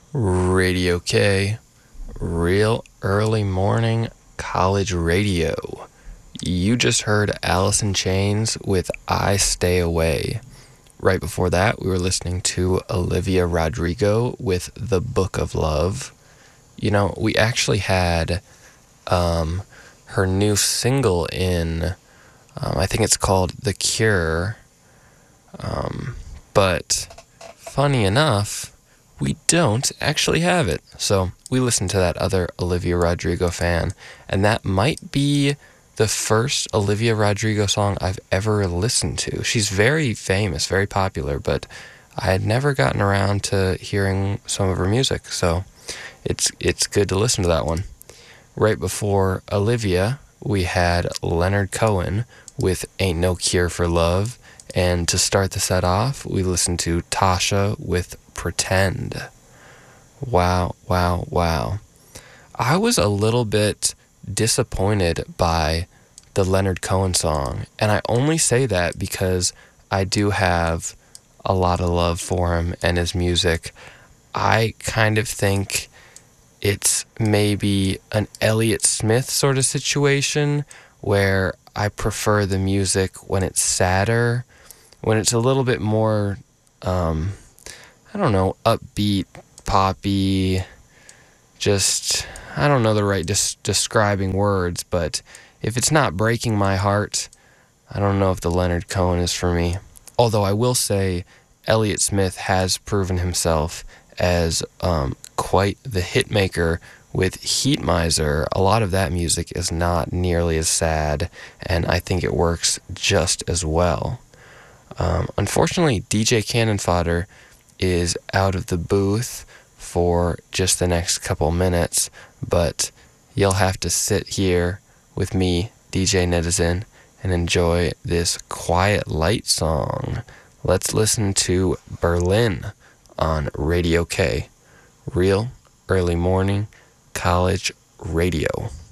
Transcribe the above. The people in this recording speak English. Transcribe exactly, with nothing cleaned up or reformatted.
Radio K, real early morning college radio. You just heard Alice in Chains with I Stay Away. Right before that, we were listening to Olivia Rodrigo with The Book of Love. You know, we actually had um, her new single in, um, I think it's called The Cure. Um, but funny enough, we don't actually have it. So we listened to that other Olivia Rodrigo fan, and that might be the first Olivia Rodrigo song I've ever listened to. She's very famous, very popular, but I had never gotten around to hearing some of her music, so it's it's good to listen to that one. Right before Olivia, we had Leonard Cohen with Ain't No Cure for Love, and to start the set off, we listened to Tasha with Pretend. Wow, wow, wow. I was a little bit disappointed by the Leonard Cohen song, and I only say that because I do have a lot of love for him and his music. I kind of think it's maybe an Elliott Smith sort of situation where I prefer the music when it's sadder, when it's a little bit more, um, I don't know, upbeat, poppy, just, I don't know the right des- describing words, but if it's not breaking my heart, I don't know if the Leonard Cohen is for me. Although I will say Elliott Smith has proven himself as um, quite the hit maker with Heat Miser. A lot of that music is not nearly as sad, and I think it works just as well. Um, unfortunately, D J Cannon Fodder is out of the booth for just the next couple minutes, but you'll have to sit here with me, D J Netizen, and enjoy this quiet light song. Let's listen to Berlin on Radio K, real early morning college radio.